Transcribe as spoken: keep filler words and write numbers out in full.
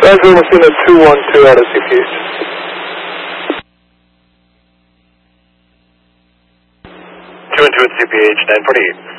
Roger, Messina two one two out of C P H. two one two at C P H, nine forty-eight.